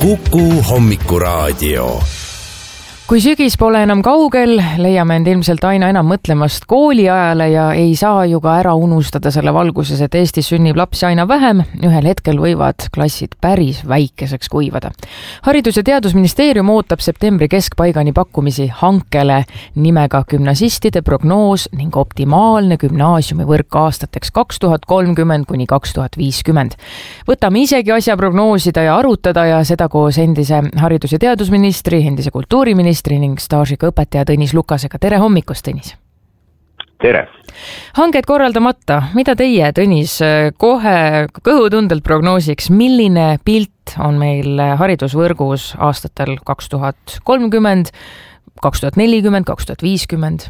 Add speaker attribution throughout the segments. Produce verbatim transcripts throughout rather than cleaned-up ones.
Speaker 1: Kuku Hommikuraadio.
Speaker 2: Kui sügis pole enam kaugel, leiame end ilmselt aina enam mõtlemast kooliajale ja ei saa ju ka ära unustada selle valguses, et Eestis sünnib lapsi aina vähem. Ühel hetkel võivad klassid päris väikeseks kuivada. Haridus- ja Teadusministeerium ootab septembri keskpaigani pakkumisi hankele nimega gümnasistide prognoos ning optimaalne gümnaasiumivõrk aastateks kaks tuhat kolmkümmend kuni kaks tuhat viiskümmend. Võtame isegi asja prognoosida ja arutada ja seda koos endise haridus- ja teadusministri, endise kultuuriministri ning staažiga õpetaja Tõnis Lukasega. Tere hommikust, Tõnis!
Speaker 3: Tere!
Speaker 2: Hanked korraldamata, mida teie, Tõnis, kohe kõhutundelt prognoosiks, milline pilt on meil haridusvõrgus aastatel kaks tuhat kolmkümmend, kaks tuhat nelikümmend, kaks tuhat viiskümmend?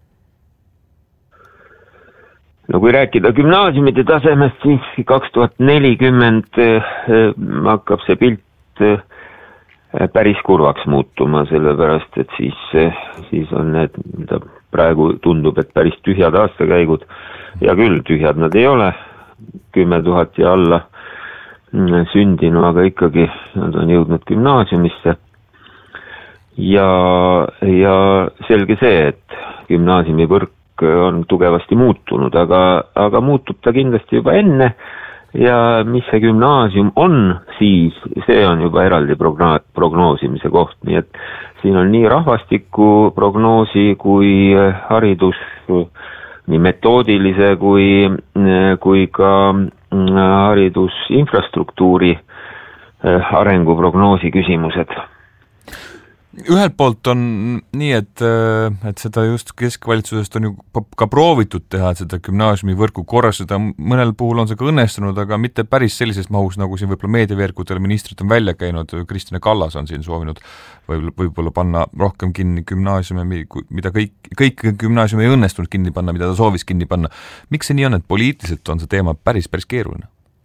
Speaker 3: No kui rääkida gümnaasiumide tasemest, siis kaks tuhat nelikümmend hakkab see pilt päris kurvaks muutuma, sellepärast, et siis, siis on need, mida praegu tundub, et päris tühjad aastakäigud, ja küll tühjad nad ei ole, kümme tuhat ja alla sündinu, aga ikkagi nad on jõudnud gümnaasiumisse. Ja, ja selge see, et gümnaasiumivõrk on tugevasti muutunud, aga, aga muutub ta kindlasti juba enne. Ja mis see gümnaasium on, siis see on juba eraldi progno- prognoosimise koht, nii et siin on nii rahvastiku prognoosi kui haridus, nii metoodilise kui, kui ka haridusinfrastruktuuri arengu prognoosi küsimused.
Speaker 4: Ühelt poolt on nii, et, et seda just keskvalitsusest on ju ka proovitud teha, et seda gümnaasiumi võrku korrastada. Mõnel puhul on see ka õnnestunud, aga mitte päris sellises mahus, nagu siin võib-olla meediaveerkudel ministrid on välja käinud. Kristine Kallas on siin soovinud võib-olla, võib-olla panna rohkem kinni gümnaasiume, mida kõik, kõik gümnaasiume ei õnnestunud kinni panna, mida ta soovis kinni panna. Miks see nii on, et poliitiliselt on see teema päris, päris keeruline?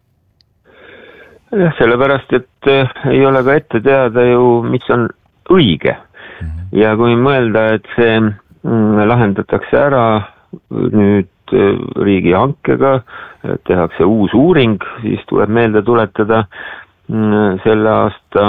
Speaker 3: Ja, sellepärast, et ei ole ka ette teada ju, mis on õige. Ja kui mõelda, et see lahendatakse ära nüüd riigi hankega, tehakse uus uuring, siis tuleb meelde tuletada selle aasta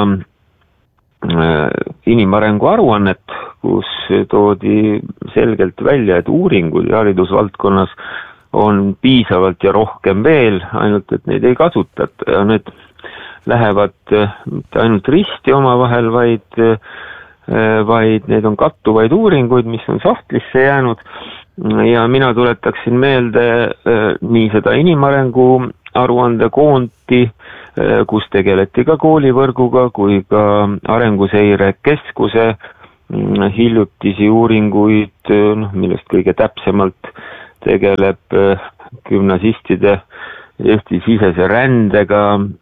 Speaker 3: inimarengu aruannet, kus toodi selgelt välja, et uuringud haridusvaldkonnas on piisavalt ja rohkem veel, ainult et neid ei kasutata ja need lähevad mitte ainult risti omavahel, vaid, vaid need on kattuvaid uuringuid, mis on sahtlisse jäänud. Ja mina tuletaksin meelde nii seda inimarengu aruande koonti, kus tegeleti ka koolivõrguga, kui ka arenguseire keskuse hiljutisi uuringuid, noh, millest kõige täpsemalt tegeleb gümnasistide Eesti sisese rändega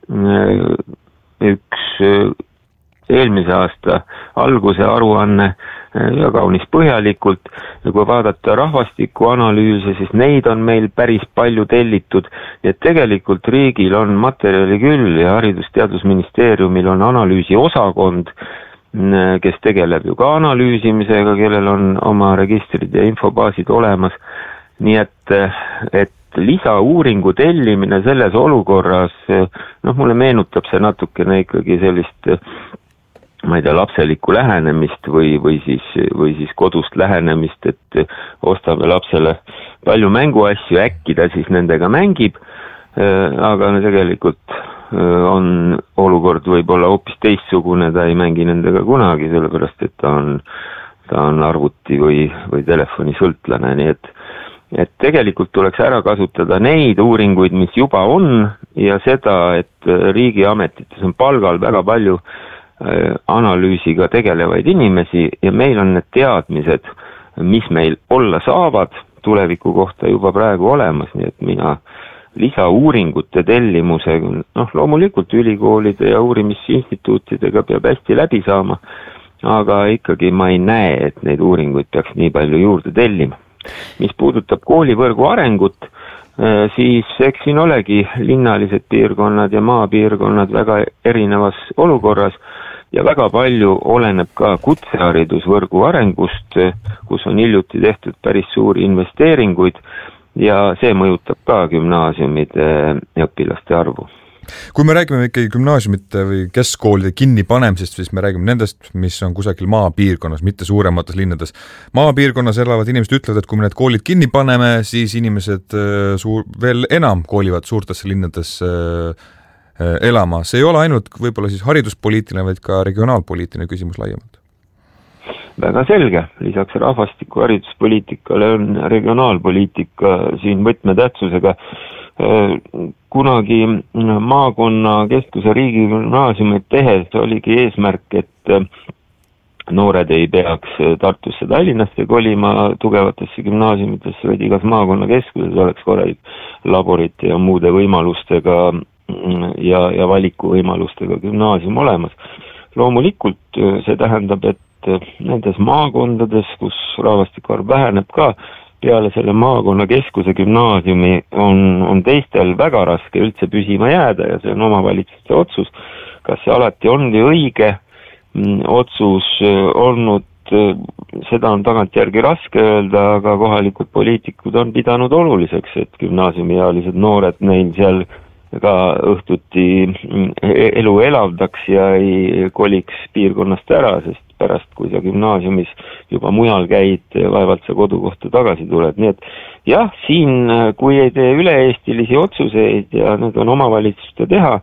Speaker 3: üks eelmise aasta alguse aruanne ja kaunis põhjalikult. Ja kui vaadata rahvastiku analüüse, siis neid on meil päris palju tellitud. Et tegelikult riigil on materjali küll ja Haridus- ja Teadusministeeriumil on analüüsi osakond, kes tegeleb ju ka analüüsimisega, kellel on oma registrid ja infobaasid olemas. Nii et, et lisauuringu tellimine selles olukorras, noh, mulle meenutab see natukene ikkagi sellist, ma ei tea, lapselikku lähenemist või, või, siis, või siis kodust lähenemist, et ostame lapsele palju mänguasju, äkki ta siis nendega mängib, aga tegelikult on olukord võib-olla hoopis teistsugune, ta ei mängi nendega kunagi, sellepärast et ta on, ta on arvuti või, või telefoni sõltlane, nii et et tegelikult tuleks ära kasutada neid uuringuid, mis juba on ja seda, et riigiametites on palgal väga palju analüüsiga tegelevaid inimesi ja meil on need teadmised, mis meil olla saavad tuleviku kohta juba praegu olemas, nii et mina lisauuringute tellimuse, noh, loomulikult ülikoolide ja uurimisinstituutidega peab hästi läbi saama, aga ikkagi ma ei näe, et neid uuringuid peaks nii palju juurde tellima. Mis puudutab koolivõrgu arengut, siis eks siin olegi linnalised piirkonnad ja maapiirkonnad väga erinevas olukorras ja väga palju oleneb ka kutseharidusvõrgu arengust, kus on hiljuti tehtud päris suuri investeeringuid ja see mõjutab ka gümnaasiumide õpilaste arvu.
Speaker 4: Kui me räägime ikkagi gümnaasiumite või keskkoolide kinnipanemisest, siis me räägime nendest, mis on kusagil maapiirkonnas, mitte suuremates linnades. Maapiirkonnas elavad inimesed ütlevad, et kui me need koolid kinni paneme, siis inimesed suur, veel enam koolivad suurtesse linnadesse elama. See ei ole ainult võib-olla siis hariduspoliitiline, vaid ka regionaalpoliitiline küsimus laiemalt.
Speaker 3: Väga selge. Lisaks rahvastiku hariduspoliitikale on regionaalpoliitika siin võtmetähtsusega. Kunagi maakonna keskuse riigigümnaasiumit tehes oligi eesmärk, et noored ei peaks Tartusse Tallinnasse kolima tugevatesse gümnaasiumitesse, vaid igas maakonna keskuses oleks korralik laborite ja muude võimalustega ja, ja valikuvõimalustega gümnaasium olemas. Loomulikult see tähendab, et nendes maakondades, kus rahvastiku arv väheneb ka, peale selle maakonna keskuse gümnaasiumi on, on teistel väga raske üldse püsima jääda ja see on omavalitsuste otsus. Kas see alati ongi õige otsus olnud, seda on tagantjärgi raske öelda, aga kohalikud poliitikud on pidanud oluliseks, et gümnaasiumiealised noored neil seal ka õhtuti elu elavdaks ja ei koliks piirkonnast ära, sest pärast, kui sa gümnaasiumis juba mujal käid, vaevalt sa kodukohta tagasi tuled. Nii et jah, siin, kui ei tee üle-eestilisi otsuseid ja need on omavalitsuste teha,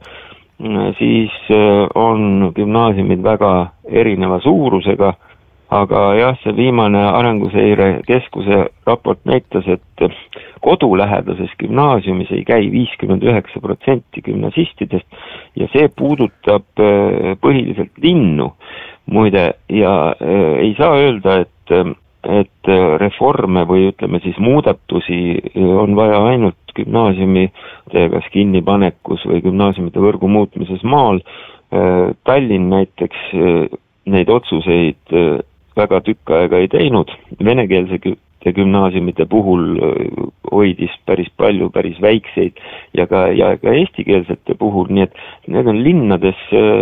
Speaker 3: siis on gümnaasiumid väga erineva suurusega, aga jah, see viimane Arenguseire Keskuse raport näitas, et kodulähedases gümnaasiumis ei käi viiskümmend üheksa protsenti gümnasistidest ja see puudutab põhiliselt linnu. Muide, ja ei saa öelda, et, et reforme või ütleme siis muudatusi on vaja ainult gümnaasiumi kas kinnipanekus või gümnaasiumite võrgu muutmises maal. Tallinn näiteks neid otsuseid väga tükk aega ei teinud. Venekeelse gümnaasiumite puhul hoidis päris palju, päris väikseid ja ka, ja ka eestikeelsete puhul, nii et need on linnades,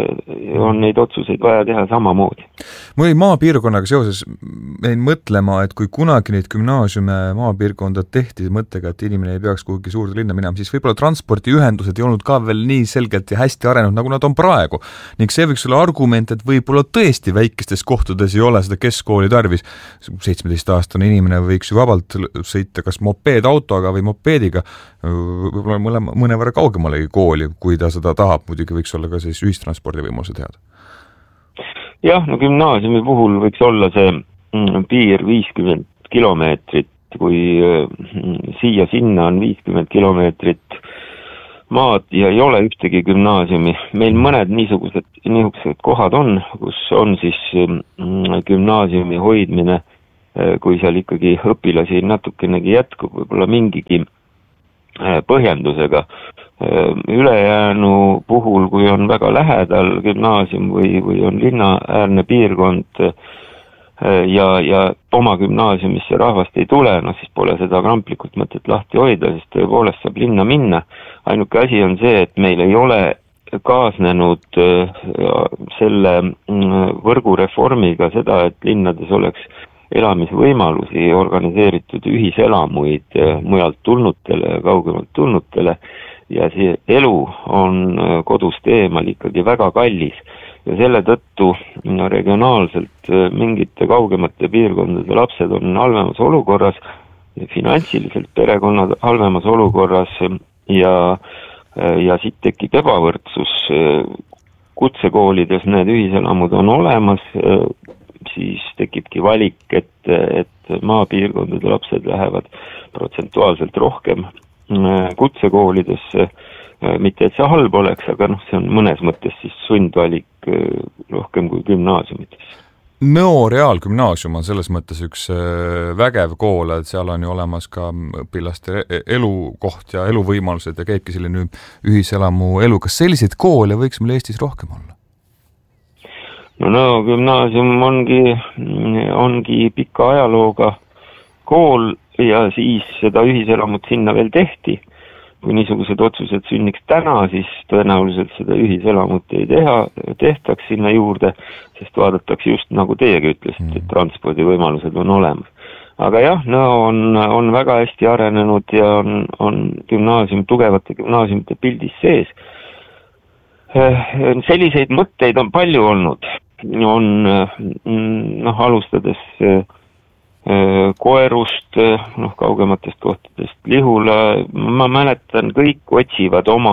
Speaker 3: on neid otsuseid vaja teha samamoodi.
Speaker 4: Mul maapiirkonnaga seoses jäin mõtlema, et kui kunagi neid gümnaasiume maapiirkonda tehti mõttega, et inimene ei peaks kuhugi suurde linna minema, siis võib-olla transpordiühendused ei olnud ka veel nii selgelt ja hästi arenenud, nagu nad on praegu. Ning see võiks olla argument, et võib-olla tõesti väikestes kohtades ei ole seda keskkooli tarvis. seitsmeteistaastane inimene võiks ju vabalt sõita kas mopeedautoga või mopeediga võib-olla mõlema, mõnevõrra kaugemalegi kooli, kui ta seda tahab, muidugi võiks olla ka siis ühistranspordi võimalused head.
Speaker 3: Jah, no gümnaasiumi puhul võiks olla see piir viiskümmend kilomeetrit, kui siia sinna on viiskümmend kilomeetrit maad ja ei ole ühtegi gümnaasiumi. Meil mõned niisugused, niisugused kohad on, kus on siis gümnaasiumi hoidmine, kui seal ikkagi õpilasi natukenegi jätkub, võib-olla mingigi põhjendusega. Ülejäänu puhul, kui on väga lähedal gümnaasium või, või on linnaäärne piirkond ja, ja oma gümnaasiumisse rahvast ei tule, no siis pole seda kramplikult mõtet lahti hoida, sest tõepoolest saab linna minna. Ainuke asi on see, et meil ei ole kaasnenud selle võrgureformiga seda, et linnades oleks elamisvõimalusi, organiseeritud ühiselamuid mujalt tulnutele ja kaugemalt tulnutele ja see elu on kodust eemal ikkagi väga kallis ja selle tõttu regionaalselt mingite kaugemate piirkondade lapsed on halvemas olukorras, finantsiliselt perekonnad halvemas olukorras ja, ja siit tekib ebavõrdsus. Kutsekoolides need ühiselamud on olemas, siis tekibki valik, et, et maapiirkondade lapsed lähevad protsentuaalselt rohkem kutsekoolidesse, mitte et see halb oleks, aga noh, see on mõnes mõttes siis sundvalik rohkem kui gümnaasiumites.
Speaker 4: Nõo Reaalgümnaasium on selles mõttes üks vägev kool, et seal on ju olemas ka õpilaste elukoht ja eluvõimalused ja käibki selline ühiselamu elu. Kas selliseid koole võiks meil Eestis rohkem olla?
Speaker 3: No, no gümnaasium ongi, ongi pika ajalooga kool ja siis seda ühiselamut sinna veel tehti. Kui niisugused otsused sünniks täna, siis tõenäoliselt seda ühiselamut ei teha, tehtaks sinna juurde, sest vaadatakse just nagu teiegi ütlesite, et transpordivõimalused on olemas. Aga jah, no on, on väga hästi arenenud ja on, on gümnaasium, tugevate gümnaasiumite pildis sees. selliseid mõtteid on palju olnud. On noh, alustades Koerust, noh, kaugematest kohtadest Lihula, ma mäletan, kõik otsivad oma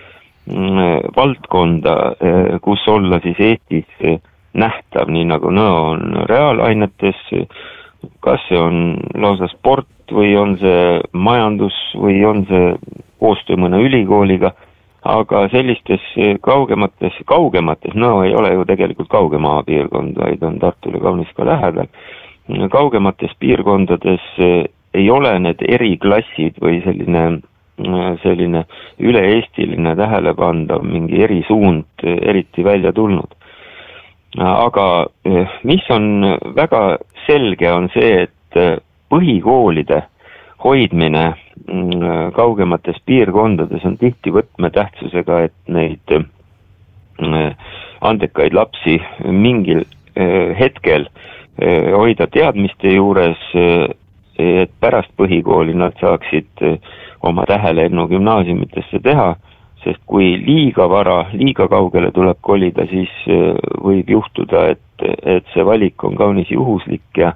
Speaker 3: valdkonda, kus olla siis Eestis nähtav, nii nagu Nõo on reaalainetes, kas see on lausa sport või on see majandus või on see koostöö mõne ülikooliga, aga sellistes kaugemates, kaugemates, Nõo ei ole ju tegelikult kauge maapiirkond, vaid on Tartule kaunis ka lähedal, kaugemates piirkondades ei ole need eriklassid või selline, selline üle-eestiline tähelepandav mingi erisuund eriti välja tulnud. Aga mis on väga selge, on see, et põhikoolide hoidmine kaugemates piirkondades on tihti võtmetähtsusega, et neid andekaid lapsi mingil hetkel hoida teadmiste juures, et pärast põhikooli nad saaksid oma tähelennu gümnaasiumitesse teha, sest kui liiga vara, liiga kaugele tuleb kolida, siis võib juhtuda, et, et see valik on kaunis juhuslik ja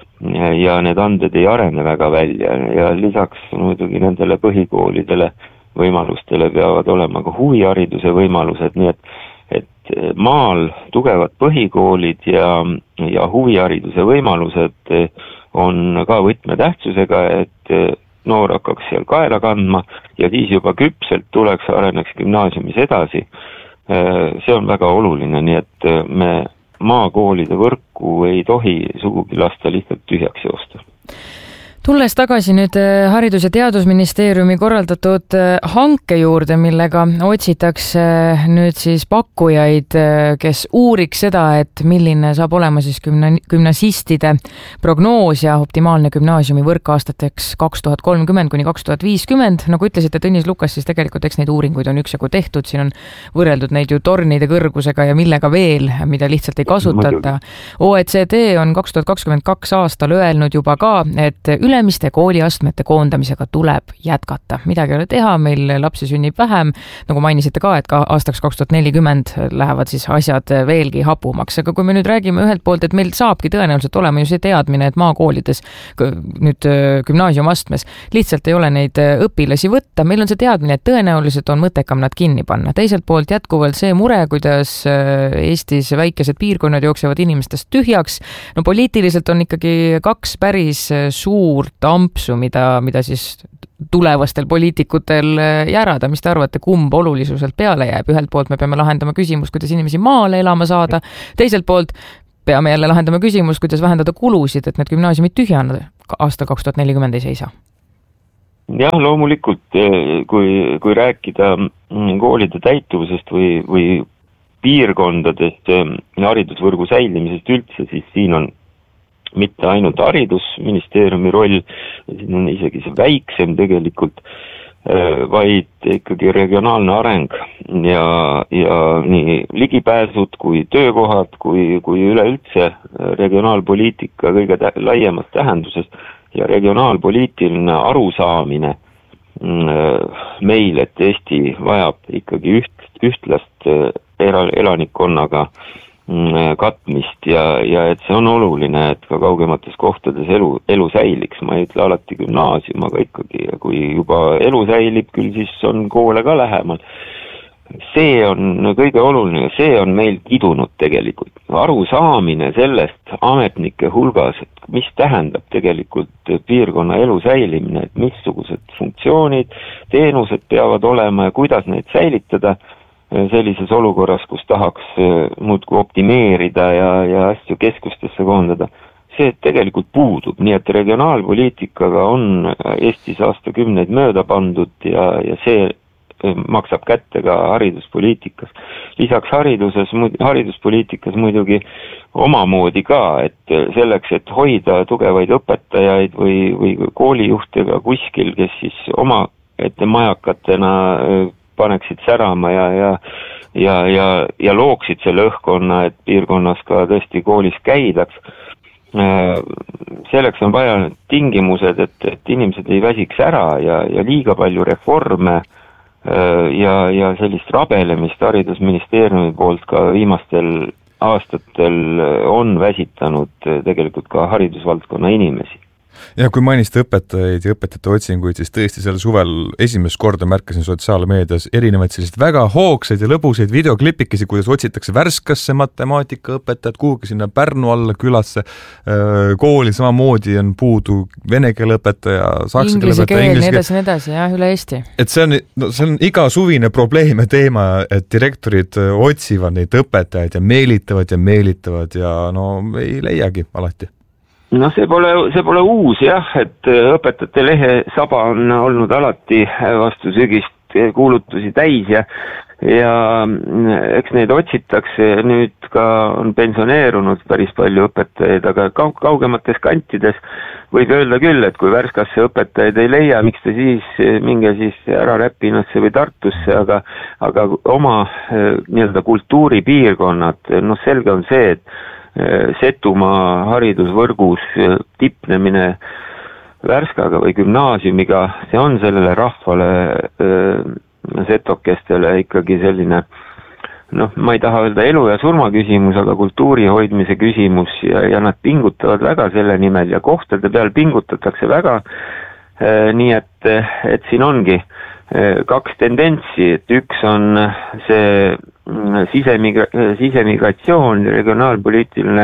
Speaker 3: ja need anded ei arene väga välja ja lisaks muidugi nendele põhikoolidele võimalustele peavad olema ka huvihariduse võimalused, nii et, et maal tugevad põhikoolid ja, ja huvihariduse võimalused on ka võtmetähtsusega, et noor hakkaks seal kaela kandma ja siis juba küpselt tuleks, areneks gümnaasiumis edasi. See on väga oluline, nii et me maakoolide võrku ei tohi sugugi lasta lihtsalt tühjaks joosta.
Speaker 2: Tulles tagasi nüüd Haridus- ja Teadusministeeriumi korraldatud hanke juurde, millega otsitakse nüüd siis pakkujaid, kes uuriks seda, et milline saab olema siis gümna, gümnasistide prognoos ja optimaalne gümnaasiumi võrk aastateks kaks tuhat kolmkümmend kuni kaks tuhat viiskümmend. Nagu ütlesite, Tõnis Lukas, siis tegelikult eks neid uuringuid on üksjagu tehtud, siin on võrreldud neid ju tornide kõrgusega ja millega veel, mida lihtsalt ei kasutata. O E C D on kaks tuhat kakskümmend kaks aastal öelnud juba ka, et ülemiste kooliastmete koondamisega tuleb jätkata. Midagi ei ole teha, meil lapsi sünnib vähem, nagu mainisite ka, et ka aastaks kaks tuhat nelikümmend lähevad siis asjad veelgi hapumaks. Aga kui me nüüd räägime ühelt poolt, et meil saabki tõenäoliselt olema ju see teadmine, et maakoolides nüüd gümnaasiumastmes lihtsalt ei ole neid õpilasi võtta, meil on see teadmine, et tõenäoliselt on mõttekam nad kinni panna. Teiselt poolt jätkuvalt see mure, kuidas Eestis väikesed piirkonnad jooksevad inimestest tühjaks. No poliitiliselt on ikkagi kaks päris suurt ampsu, mida, mida siis tulevastel poliitikutel järada. Mis te arvate, kumb olulisuselt peale jääb? Ühelt poolt me peame lahendama küsimus, kuidas inimesi maale elama saada. Teiselt poolt peame jälle lahendama küsimus, kuidas vähendada kulusid, et need gümnaasiumid tühjana aasta kaks tuhat nelikümmend ei seisa.
Speaker 3: Jah, loomulikult, kui, kui rääkida koolide täituvusest või, või piirkondadest haridusvõrgu säilimisest üldse, siis siin on mitte ainult haridusministeeriumi roll, siin on isegi see väiksem tegelikult, vaid ikkagi regionaalne areng ja, ja nii ligipääsud kui töökohad, kui, kui üleüldse regionaalpoliitika kõige tä- laiemas tähenduses ja regionaalpoliitiline arusaamine meil, et Eesti vajab ikkagi üht, ühtlast elanikkonnaga katmist ja, ja et see on oluline, et ka kaugemates kohtades elu, elu säiliks. Ma ei ütle alati gümnaasium, aga ikkagi, kui juba elu säilib, küll siis on koole ka lähemal. See on kõige oluline, see on meil kidunud tegelikult. Arusaamine sellest ametnike hulgas, et mis tähendab tegelikult piirkonna elu säilimine, et missugused funktsioonid, teenused peavad olema ja kuidas neid säilitada sellises olukorras, kus tahaks muudku optimeerida ja, ja asju keskustesse koondada. See tegelikult puudub, nii et regionaalpoliitikaga on Eestis aastakümneid mööda pandud ja, ja see maksab kätte ka hariduspoliitikas. Lisaks hariduses, hariduspoliitikas muidugi omamoodi ka, et selleks, et hoida tugevaid õpetajaid või, või koolijuhtega kuskil, kes siis oma ette majakatena paneksid särama ja, ja, ja, ja, ja looksid selle õhkkonna, et piirkonnas ka tõesti koolis käidaks. Selleks on vaja tingimused, et, et inimesed ei väsiks ära ja, ja liiga palju reforme ja, ja sellist rabelemist haridusministeeriumi poolt ka viimastel aastatel on väsitanud tegelikult ka haridusvaldkonna inimesi.
Speaker 4: Ja kui mainiste õpetajaid ja õpetajate otsinguid, siis tõesti sel suvel esimest korda märkasin sotsiaalmeedias erinevaid sellised väga hoogsaid ja lõbusaid videoklipikesi, kuidas otsitakse Värskasse matemaatikaõpetajad, kuhugi sinna Pärnu alla külasse, kooli samamoodi on puudu vene keele õpetaja, saksa keele õpetaja,
Speaker 2: inglise keel, nii edasi, jah, üle Eesti.
Speaker 4: Et see on, no, see on iga suvine probleem ja teema, et direktorid otsivad neid õpetajaid ja meelitavad ja meelitavad ja no ei leiagi alati.
Speaker 3: No see pole, see pole uus jah, et õpetajate lehe saba on olnud alati vastu sügist kuulutusi täis ja, ja eks neid otsitakse, nüüd ka on pensioneerunud päris palju õpetajaid, aga kaugemates kantides võib öelda küll, et kui Värskasse õpetajaid ei leia, miks te siis minge siis ära Räpinasse või Tartusse, aga, aga oma nii-öelda kultuuripiirkonnad, no selge on see, et Setumaa haridusvõrgus tipnemine Värskaga või gümnaasiumiga, see on sellele rahvale setokestele ikkagi selline, noh, ma ei taha öelda elu ja surma küsimus, aga kultuuri hoidmise küsimus ja, ja nad pingutavad väga selle nimel ja kohtade peal pingutatakse väga, nii et, et siin ongi kaks tendentsi, et üks on see sisemigra- sisemigratsioon, regionaalpoliitiline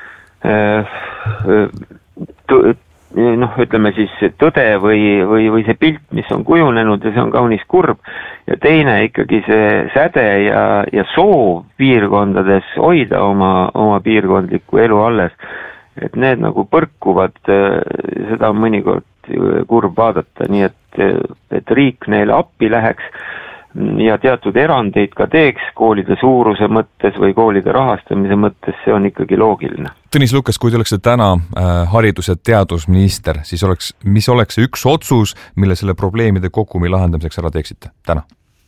Speaker 3: noh, ütleme siis tõde või, või, või see pilt, mis on kujunenud ja see on kaunis kurb, ja teine ikkagi see säde ja, ja soov piirkondades hoida oma, oma piirkondlikku elu alles, et need nagu põrkuvad, seda on mõnikord kurb vaadata, nii et, et riik neile appi läheks ja teatud erandeid ka teeks koolide suuruse mõttes või koolide rahastamise mõttes, see on ikkagi loogiline.
Speaker 4: Tõnis Lukas, kui te oleksite täna äh, haridus- ja teadusminister, siis oleks, mis oleks see üks otsus, mille selle probleemide kogumi lahendamiseks ära teeksite täna?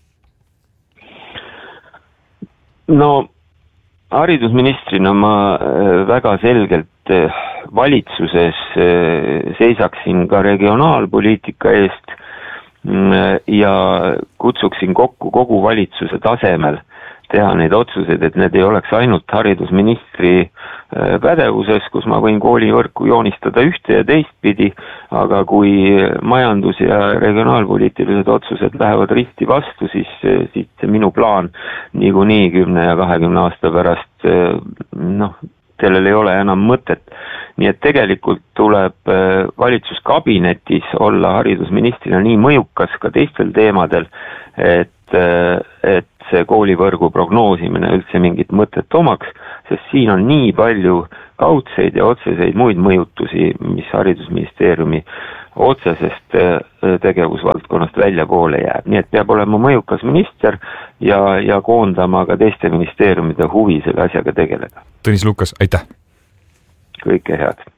Speaker 3: No haridusministrina ma väga selgelt valitsuses seisaksin ka regionaalpoliitika eest ja kutsuksin kokku kogu valitsuse tasemel teha neid otsuseid, et need ei oleks ainult haridusministri pädevuses, kus ma võin koolivõrku joonistada ühte ja teistpidi, aga kui majandus- ja regionaalpoliitilised otsused lähevad risti vastu, siis, siis see minu plaan niikuinii kümne ja kahekümne aasta pärast, noh, sellel ei ole enam mõtet. Nii et tegelikult tuleb valitsuskabinetis olla haridusministrina nii mõjukas ka teistel teemadel, et, et see koolivõrgu prognoosimine üldse mingit mõtet omaks, sest siin on nii palju kaudseid ja otseseid muid mõjutusi, mis haridusministeeriumi otsesest tegevusvaldkonnast väljapoole jääb. Nii et peab olema mõjukas minister ja, ja koondama ka teiste ministeeriumide huvi selle asjaga tegeleda.
Speaker 4: Tõnis Lukas, aitäh!
Speaker 3: Kõike head!